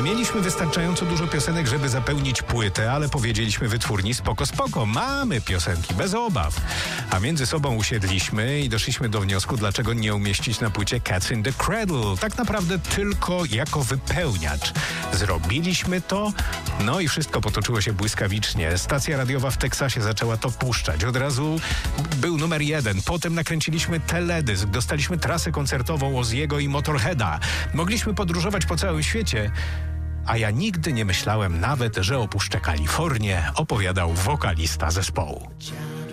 mieliśmy wystarczająco dużo piosenek, żeby zapełnić płytę, ale powiedzieliśmy wytwórni spoko, mamy piosenki, bez obaw. A między sobą usiedliśmy i doszliśmy do wniosku, dlaczego nie umieścić na płycie Cats in the Cradle. Tak naprawdę tylko jako wypełniacz. Zrobiliśmy to, no i wszystko potoczyło się błyskawicznie. Stacja radiowa w Teksasie zaczęła to puszczać. Od razu był numer 1. Potem nakręciliśmy teledysk. Dostaliśmy trasę koncertową Ozzy'ego i Motorheada. Mogliśmy podróżować po całym świecie. A ja nigdy nie myślałem nawet, że opuszczę Kalifornię, opowiadał wokalista zespołu.